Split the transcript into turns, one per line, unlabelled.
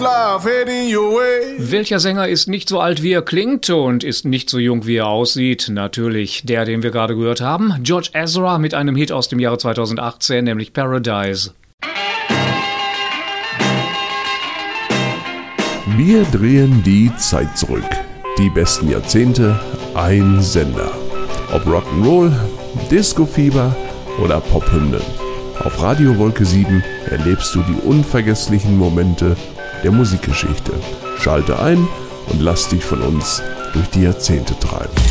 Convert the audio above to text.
Welcher Sänger ist nicht so alt, wie er klingt und ist nicht so jung, wie er aussieht? Natürlich der, den wir gerade gehört haben, George Ezra mit einem Hit aus dem Jahre 2018, nämlich Paradise.
Wir drehen die Zeit zurück. Die besten Jahrzehnte, ein Sender. Ob Rock'n'Roll, Disco-Fieber oder Pophymnen. Auf Radio Wolke 7 erlebst du die unvergesslichen Momente der Musikgeschichte. Schalte ein und lass dich von uns durch die Jahrzehnte treiben.